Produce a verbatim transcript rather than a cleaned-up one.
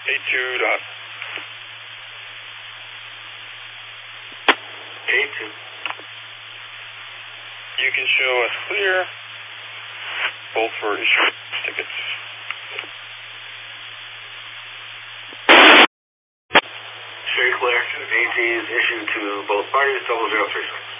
A two dot. A two. You can show us clear, both for issue tickets. Straight clear. A Ts issued to both parties, double zero three six.